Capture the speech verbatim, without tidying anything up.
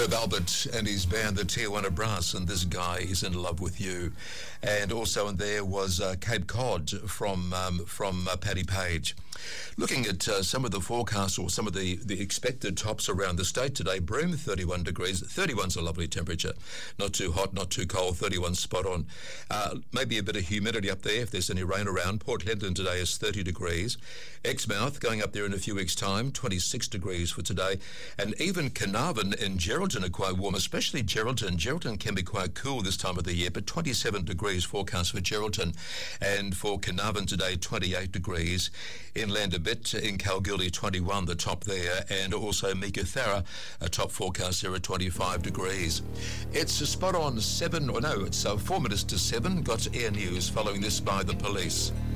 Irv Albert and his band, the Tijuana Brass, and This Guy Is in Love with You. And also in there was uh, Cape Cod from um, from uh, Paddy Page. Looking at uh, some of the forecasts or some of the, the expected tops around the state today, Broome, thirty-one degrees. thirty-one's a lovely temperature. Not too hot, not too cold, thirty-one spot on. Uh, maybe a bit of humidity up there if there's any rain around. Port Hedland today is thirty degrees. Exmouth going up there in a few weeks' time, twenty-six degrees for today. And even Carnarvon and Geraldton are quite warm, especially Geraldton. Geraldton can be quite cool this time of the year, but twenty-seven degrees forecast for Geraldton. And for Carnarvon today, twenty-eight degrees. Inland a bit, in Kalgoorlie, twenty-one, the top there. And also Meekatharra, a top forecast there at twenty-five degrees. It's a spot on seven, or no, it's uh, four minutes to seven. Got air news following this by the police.